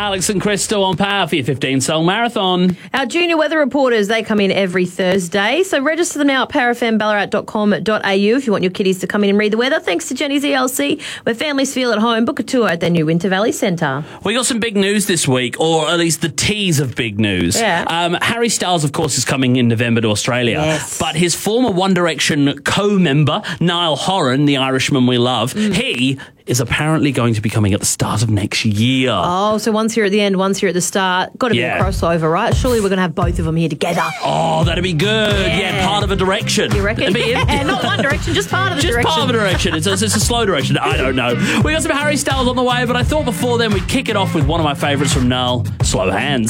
Alex and Crystal on Power for your 15-song marathon. Our junior weather reporters, they come in every Thursday. So register them now at powerfmballarat.com.au if you want your kiddies to come in and read the weather. Thanks to Jenny's ELC, where families feel at home. Book a tour at their new Winter Valley Centre. We got some big news this week, or at least the tease of big news. Yeah. Harry Styles, of course, is coming in November to Australia. Yes. But his former One Direction co-member, Niall Horan, the Irishman we love, he is apparently going to be coming at the start of next year. Oh, so one's here at the end, one's here at the start. Got to be a crossover, right? Surely we're going to have both of them here together. Oh, that'd be good. Yeah, part of a direction. You reckon? Not one direction, just part of the direction. Just part of a direction. It's a slow direction. I don't know. We got some Harry Styles on the way, but I thought before then we'd kick it off with one of my favourites from Niall, Slow Hands.